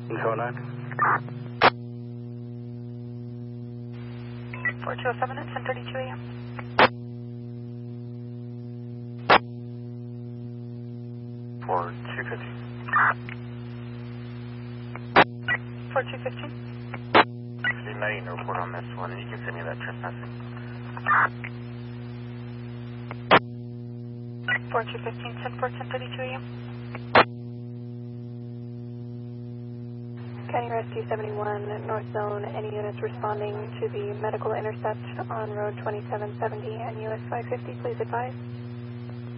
209. 4207 at 10:32 a.m. 4215. 4215. 59 report on this one, and you can send me that trespassing. 4215, 10:32 a.m. County Rescue 71, North Zone, any units responding to the medical intercept on Road 2770 and US 550, please advise.